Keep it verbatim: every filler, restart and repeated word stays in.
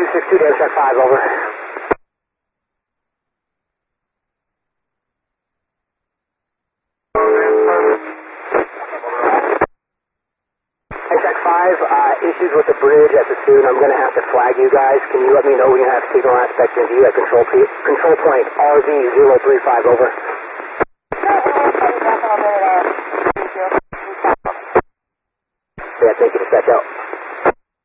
two six two, Dam Shark five, over. Dam five, uh, issues with the bridge at the Soon. I'm going to have to flag you guys. Can you let me know when you have signal aspect in view at control, control point R Z zero three five, over?